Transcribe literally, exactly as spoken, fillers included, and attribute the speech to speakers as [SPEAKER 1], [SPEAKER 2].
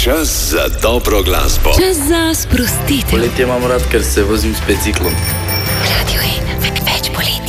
[SPEAKER 1] Čas za dobro glasbo.
[SPEAKER 2] Čas za sprostitev.
[SPEAKER 3] Poletje imam rad, ker se vozim s biciklom.
[SPEAKER 2] Radio ena, več poleti.